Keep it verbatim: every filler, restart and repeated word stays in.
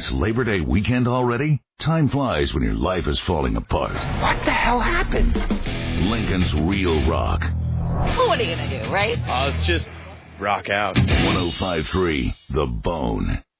It's Labor Day weekend already? Time flies when your life is falling apart. What the hell happened? Lincoln's Real Rock. Well, what are you going to do, right? I'll just rock out. one oh five point three The Bone.